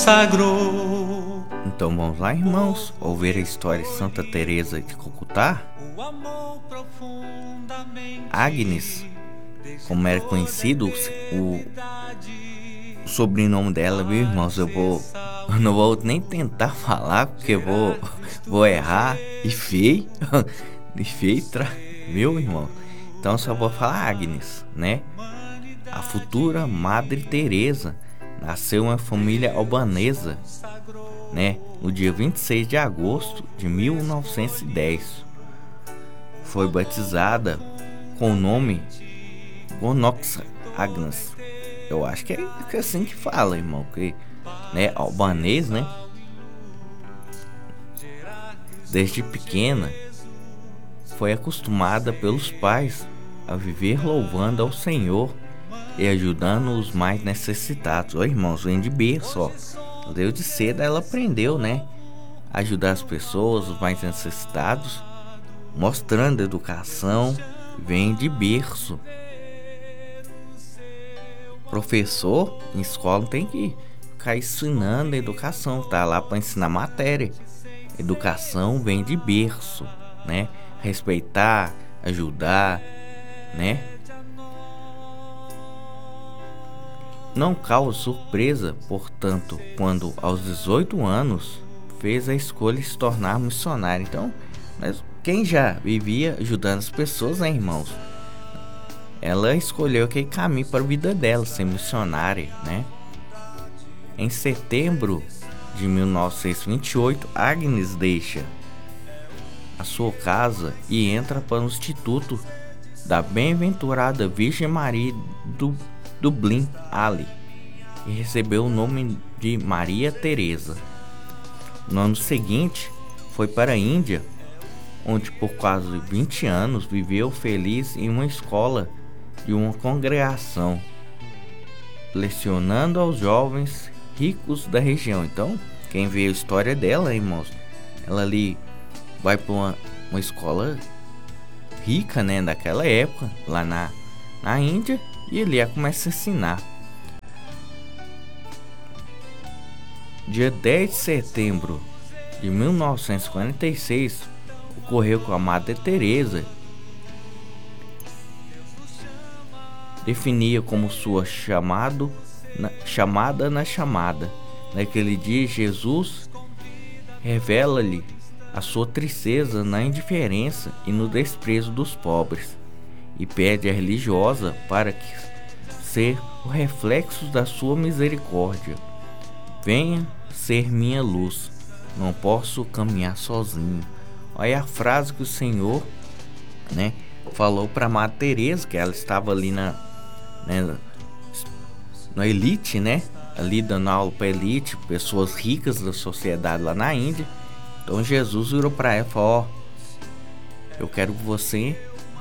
consagrou. Então vamos lá, irmãos, ouvir a história de Santa Teresa de Calcutá. Agnes, como era conhecido o sobrenome dela, viu, irmãos? Eu não vou nem tentar falar, porque vou errar e feio, meu irmão. Então só vou falar Agnes, né? A futura Madre Teresa nasceu em uma família albanesa, né? No dia 26 de agosto de 1910. Foi batizada com o nome Gonox Agnes. Eu acho que é assim que fala, irmão, que, né, albanês, né? Desde pequena foi acostumada pelos pais a viver louvando ao Senhor e ajudando os mais necessitados. Ó, irmãos, vem de berço, ó. Desde cedo ela aprendeu, né? Ajudar as pessoas, os mais necessitados, mostrando educação, vem de berço. Professor em escola tem que ficar ensinando a educação, tá lá para ensinar matéria. Educação vem de berço, né? Respeitar, ajudar, né? Não causa surpresa, portanto, quando aos 18 anos fez a escolha de se tornar missionária. Então, mas quem já vivia ajudando as pessoas, né, irmãos? Ela escolheu aquele caminho para a vida dela, ser missionária, né? Em setembro de 1928, Agnes deixa a sua casa e entra para o Instituto da Bem-aventurada Virgem Maria do Dublin Ali e recebeu o nome de Maria Teresa. No ano seguinte, foi para a Índia, onde por quase 20 anos viveu feliz em uma escola de uma congregação, lecionando aos jovens ricos da região. Então, quem vê a história dela, irmãos, ela ali vai para uma escola rica, né, daquela época, lá na Índia, e ali ela começa a ensinar. Dia 10 de setembro de 1946, ocorreu com a Madre Teresa. Definia como sua chamada na chamada. Naquele dia, Jesus revela-lhe a sua tristeza na indiferença e no desprezo dos pobres, e pede à religiosa para que ser o reflexo da sua misericórdia. Venha ser minha luz, não posso caminhar sozinho. Olha a frase que o Senhor, né, falou para Madre Teresa, que ela estava ali na elite, né, ali dando aula para elite, pessoas ricas da sociedade lá na Índia. Então Jesus virou para ela e falou: eu quero que você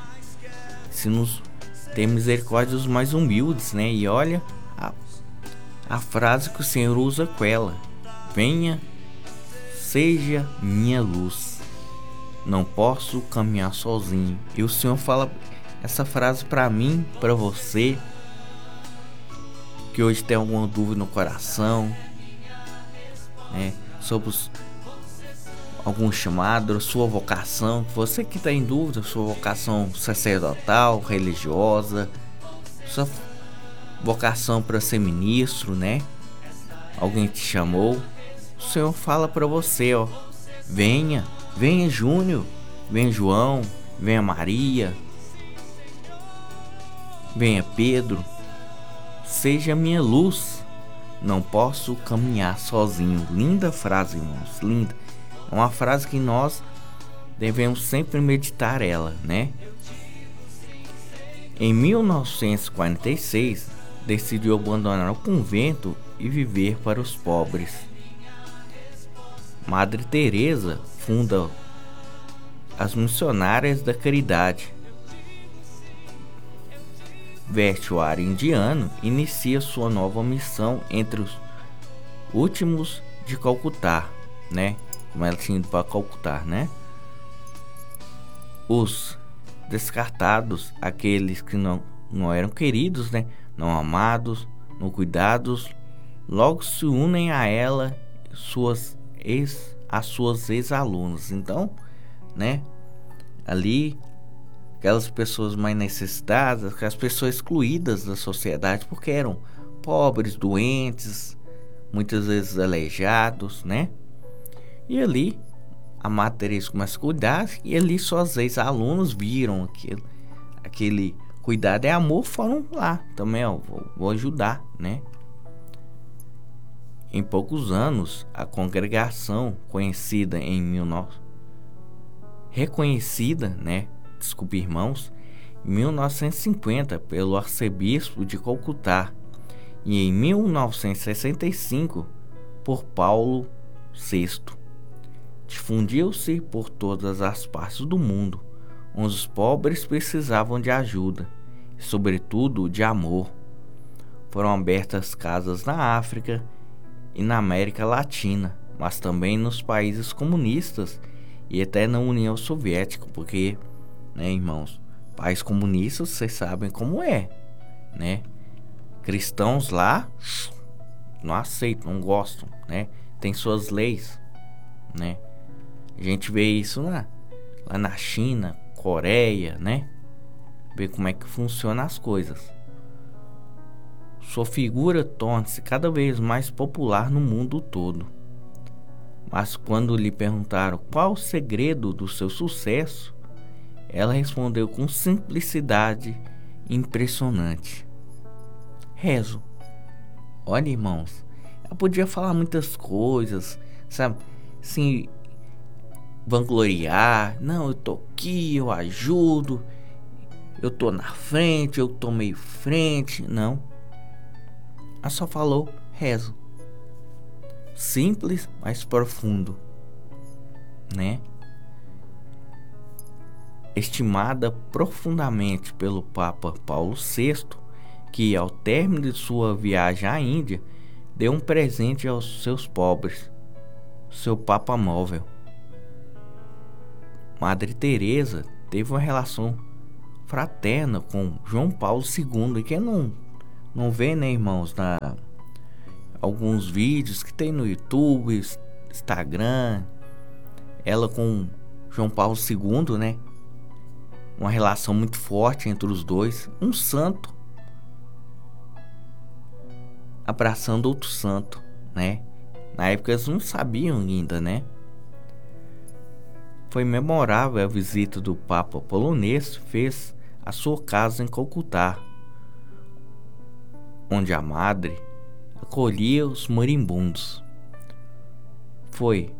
ter misericórdia dos mais humildes, né? E olha a frase que o Senhor usa com ela: venha, seja minha luz, não posso caminhar sozinho. E o Senhor fala essa frase para mim, para você, que hoje tem alguma dúvida no coração, né, sobre algum chamado, sua vocação. Você que está em dúvida, sua vocação sacerdotal, religiosa, sua vocação para ser ministro, né? Alguém te chamou, o Senhor fala para você, ó: venha Júnior, venha João, venha Maria, venha Pedro, seja minha luz, não posso caminhar sozinho. Linda frase, irmãos, linda. É uma frase que nós devemos sempre meditar ela, né? Em 1946, decidiu abandonar o convento e viver para os pobres. Madre Teresa funda as Missionárias da Caridade. Veste o ar indiano e inicia sua nova missão entre os últimos de Calcutá, né? Como ela tinha ido para Calcutá, né? Os descartados, aqueles que não eram queridos, né? Não amados, não cuidados, logo se unem a ela as suas ex-alunas. Então, né, ali aquelas pessoas mais necessitadas, aquelas pessoas excluídas da sociedade porque eram pobres, doentes, muitas vezes aleijados, né? E ali a Madre Teresa começa a cuidar, e ali suas ex-alunos viram aquele cuidado e amor, foram lá também, ó, vou ajudar, né? Em poucos anos, a congregação reconhecida, né? Desculpe, irmãos, em 1950 pelo arcebispo de Calcutá e em 1965 por Paulo VI. Difundiu-se por todas as partes do mundo, onde os pobres precisavam de ajuda e, sobretudo, de amor. Foram abertas casas na África e na América Latina, mas também nos países comunistas e até na União Soviética, porque, né, irmãos, países comunistas, vocês sabem como é, né? Cristãos lá não aceitam, não gostam, né? Tem suas leis, né? A gente vê isso lá na China, Coreia, né? Vê como é que funcionam as coisas. Sua figura torna-se cada vez mais popular no mundo todo. Mas quando lhe perguntaram qual o segredo do seu sucesso, ela respondeu com simplicidade impressionante: rezo. Olha, irmãos, ela podia falar muitas coisas, sabe? Assim, vangloriar. Não, eu tô aqui, eu ajudo, eu tô na frente, eu tô meio frente. Não. Ela só falou rezo. Simples, mas profundo, né? Estimada profundamente pelo Papa Paulo VI, que ao término de sua viagem à Índia deu um presente aos seus pobres, seu Papa móvel. Madre Teresa teve uma relação fraterna com João Paulo II, e quem não vê, né, irmãos, alguns vídeos que tem no YouTube, Instagram, ela com João Paulo II, né? Uma relação muito forte entre os dois, um santo abraçando outro santo, né? Na época eles não sabiam ainda, né? Foi memorável a visita do Papa polonês fez à sua casa em Calcutá, onde a madre acolhia os moribundos. Foi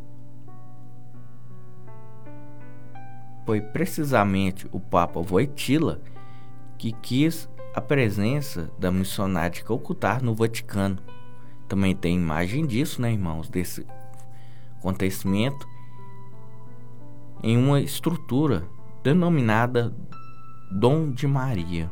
precisamente o Papa Wojtyła que quis a presença da missionária de Calcutá no Vaticano. Também tem imagem disso, né, irmãos, desse acontecimento, em uma estrutura denominada Dom de Maria.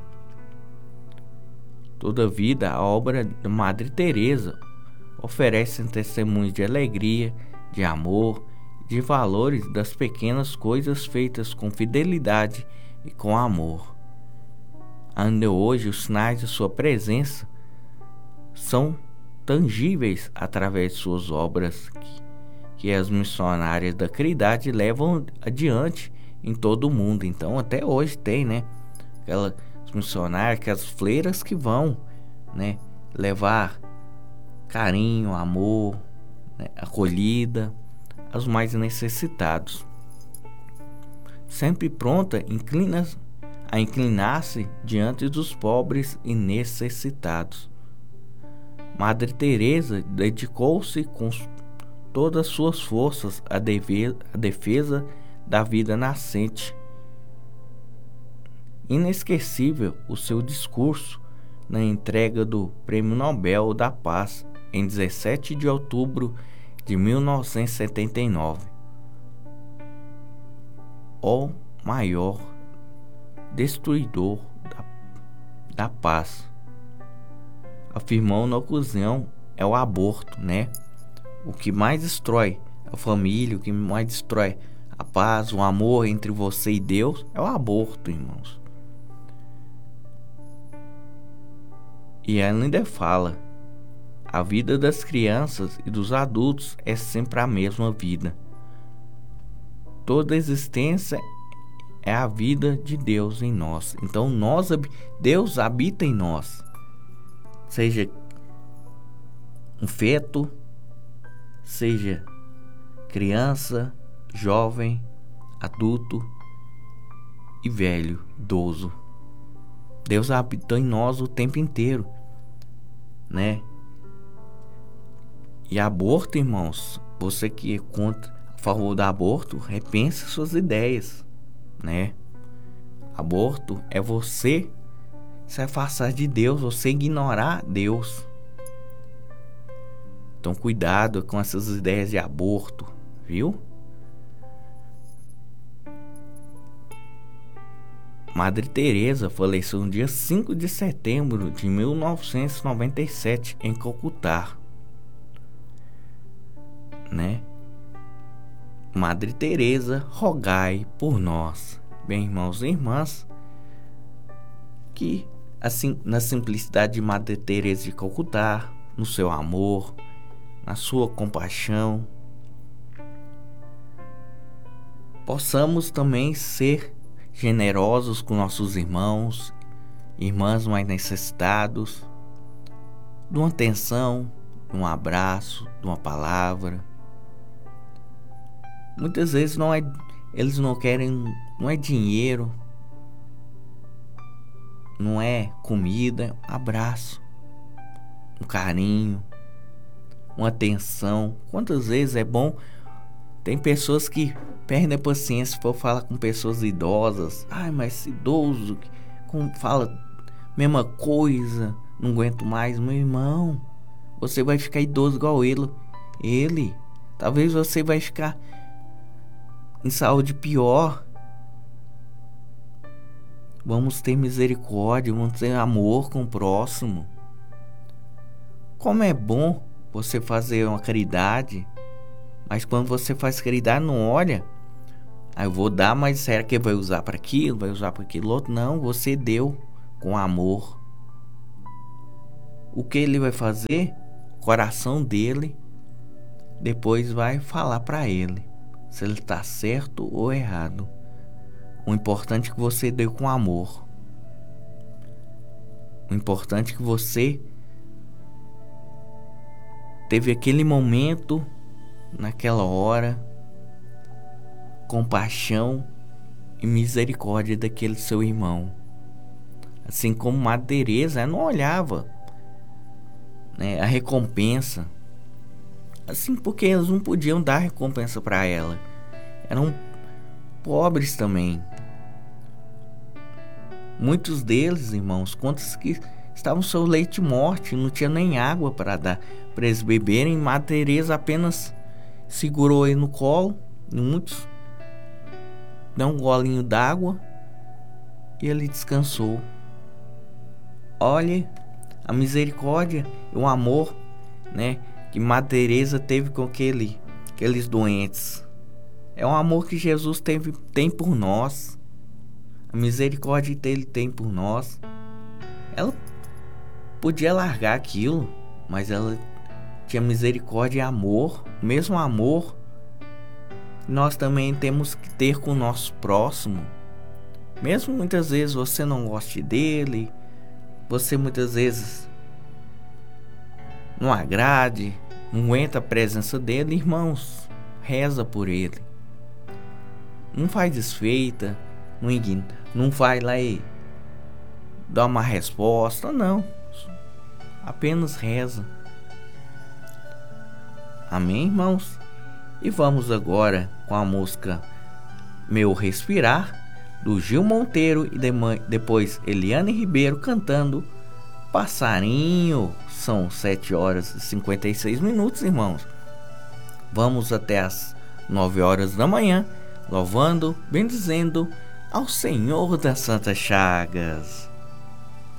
Todavia, a obra da Madre Teresa oferece testemunhos de alegria, de amor, de valores das pequenas coisas feitas com fidelidade e com amor. Ainda hoje, os sinais de sua presença são tangíveis através de suas obras que as missionárias da caridade levam adiante em todo o mundo. Então, até hoje tem, né, aquelas missionárias, aquelas freiras que vão, né, levar carinho, amor, né, acolhida aos mais necessitados, sempre pronta a inclinar-se diante dos pobres e necessitados. Madre Teresa dedicou-se com todas as suas forças à defesa da vida nascente. Inesquecível o seu discurso na entrega do Prêmio Nobel da Paz em 17 de outubro de 1979. O maior destruidor da paz, afirmou na ocasião, é o aborto, né? O que mais destrói a família, o que mais destrói a paz, o amor entre você e Deus é o aborto, irmãos. E ela ainda fala: A vida das crianças e dos adultos é sempre a mesma vida. Toda existência é a vida de Deus em nós. Então Deus habita em nós. Seja um feto, seja criança, jovem, adulto e velho, idoso. Deus habita em nós o tempo inteiro, né? E aborto, irmãos, você que é a favor do aborto, repense suas ideias, né? Aborto é você se afastar de Deus, você ignorar Deus. Então cuidado com essas ideias de aborto, viu? Madre Teresa faleceu no dia 5 de setembro de 1997 em Calcutá, né? Madre Teresa, rogai por nós. Bem, irmãos e irmãs, que assim, na simplicidade de Madre Teresa de Calcutá, no seu amor, na sua compaixão, possamos também ser generosos com nossos irmãos, irmãs mais necessitados, de uma atenção, de um abraço, de uma palavra. Muitas vezes eles não querem, não é dinheiro, não é comida, é um abraço, um carinho, uma atenção. Quantas vezes é bom? Tem pessoas que perdem a paciência por falar com pessoas idosas. Ai, mas idoso fala mesma coisa, não aguento mais. Meu irmão, você vai ficar idoso igual ele. Talvez você vai ficar em saúde pior. Vamos ter misericórdia, vamos ter amor com o próximo. Como é bom você fazer uma caridade, mas quando você faz caridade, não olha, eu vou dar, mas será que vai usar para aquilo, vai usar para aquilo outro? Não, você deu com amor. O que ele vai fazer? O coração dele depois vai falar para ele se ele está certo ou errado. O importante é que você deu com amor. O importante é que você teve aquele momento, naquela hora, compaixão e misericórdia daquele seu irmão. Assim como Madre Teresa, ela não olhava, né, a recompensa. Assim, porque eles não podiam dar recompensa para ela. Eram pobres também. Muitos deles, irmãos, quantos que estavam no seu leito de morte, não tinha nem água para dar para eles beberem. Madre Teresa apenas segurou ele no colo, muitos deu um golinho d'água e ele descansou. Olhe a misericórdia e o amor, né, que Madre Teresa teve com aqueles doentes. É um amor que Jesus tem por nós. A misericórdia que ele tem por nós. Ela podia largar aquilo, mas ela tinha misericórdia e amor. O mesmo amor nós também temos que ter com o nosso próximo. Mesmo muitas vezes você não goste dele, você muitas vezes não agrade, não aguenta a presença dele, irmãos, reza por ele. Não faz desfeita, não vai lá e dá uma resposta, não. Apenas reza. Amém, irmãos? E vamos agora com a música Meu Respirar, do Gil Monteiro, e depois Eliane Ribeiro cantando Passarinho. São 7 horas e 56 minutos, irmãos. Vamos até as 9 horas da manhã, louvando, bendizendo ao Senhor das Santas Chagas.